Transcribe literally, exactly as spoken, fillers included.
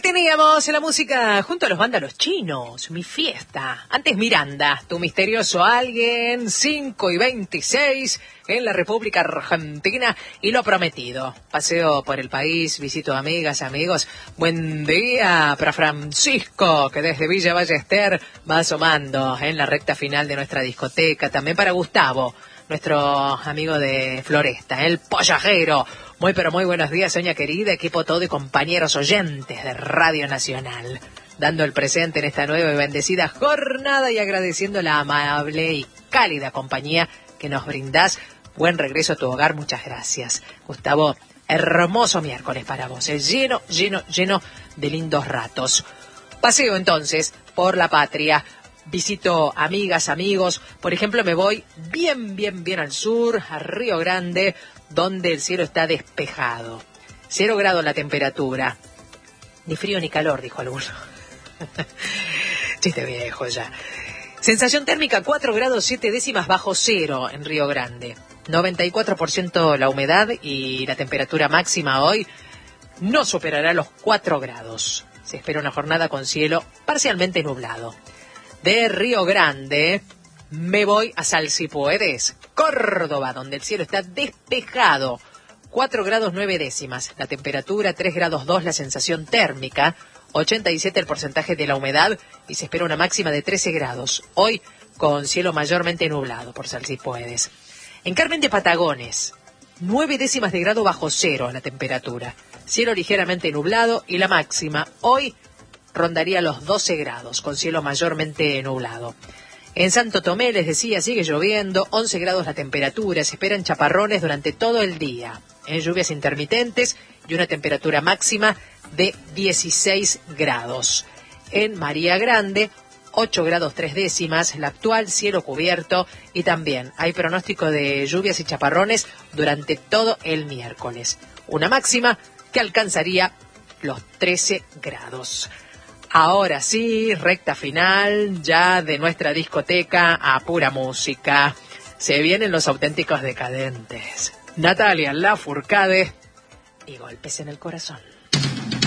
Teníamos la música junto a los vándalos chinos, Mi Fiesta. Antes Miranda, Tu Misterioso Alguien, cinco y veintiséis en la República Argentina. Y Lo Prometido. Paseo por el país, visito amigas, amigos. Buen día para Francisco, que desde Villa Ballester va asomando en la recta final de nuestra discoteca. También para Gustavo, nuestro amigo de Floresta, el pollajero. Muy pero muy buenos días, Soña querida, equipo todo y compañeros oyentes de Radio Nacional, dando el presente en esta nueva y bendecida jornada y agradeciendo la amable y cálida compañía que nos brindás. Buen regreso a tu hogar, muchas gracias. Gustavo, hermoso miércoles para vos, es lleno, lleno, lleno de lindos ratos. Paseo entonces por la patria. Visito amigas, amigos. Por ejemplo, me voy bien, bien, bien al sur, a Río Grande, donde el cielo está despejado. Cero grados la temperatura. Ni frío ni calor, dijo alguno. Chiste viejo ya. Sensación térmica cuatro grados siete décimas bajo cero en Río Grande. noventa y cuatro por ciento la humedad y la temperatura máxima hoy no superará los cuatro grados. Se espera una jornada con cielo parcialmente nublado. De Río Grande me voy a Sal Si Puedes, Córdoba, donde el cielo está despejado. cuatro grados nueve décimas, la temperatura tres grados dos, la sensación térmica, ochenta y siete el porcentaje de la humedad y se espera una máxima de trece grados. Hoy con cielo mayormente nublado por Sal Si Puedes. En Carmen de Patagones, nueve décimas de grado bajo cero la temperatura, cielo ligeramente nublado y la máxima hoy rondaría los doce grados, con cielo mayormente nublado. En Santo Tomé, les decía, sigue lloviendo, once grados la temperatura, se esperan chaparrones durante todo el día, en lluvias intermitentes y una temperatura máxima de dieciséis grados. En María Grande, ocho grados tres décimas, la actual cielo cubierto y también hay pronóstico de lluvias y chaparrones durante todo el miércoles. Una máxima que alcanzaría los trece grados. Ahora sí, recta final ya de nuestra discoteca a pura música. Se vienen los auténticos decadentes. Natalia Lafourcade y Golpes en el Corazón.